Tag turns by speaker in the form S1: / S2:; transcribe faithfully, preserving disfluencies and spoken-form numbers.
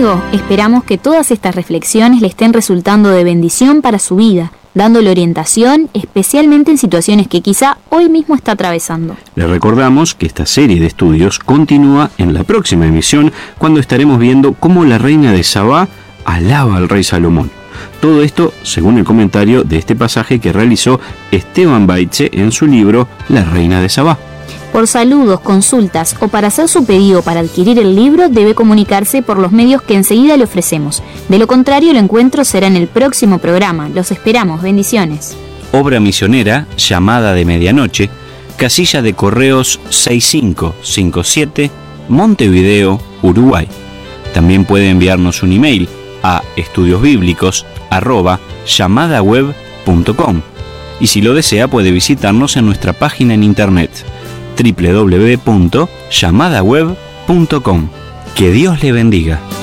S1: amigo, esperamos que todas estas reflexiones le estén resultando de bendición para su vida, dándole orientación, especialmente en situaciones que quizá hoy mismo está atravesando.
S2: Le recordamos que esta serie de estudios continúa en la próxima emisión, cuando estaremos viendo cómo la reina de Sabá alaba al rey Salomón. Todo esto según el comentario de este pasaje que realizó Esteban Baitze en su libro La Reina de Sabá.
S1: Por saludos, consultas o para hacer su pedido para adquirir el libro, debe comunicarse por los medios que enseguida le ofrecemos. De lo contrario, el encuentro será en el próximo programa. Los esperamos. Bendiciones.
S3: Obra misionera Llamada de Medianoche, casilla de correos seis cinco cinco siete, Montevideo, Uruguay. También puede enviarnos un email a estudiosbíblicos arroba llamadaweb punto com, y si lo desea puede visitarnos en nuestra página en internet doble u doble u doble u punto llamadaweb punto com. Que Dios le bendiga.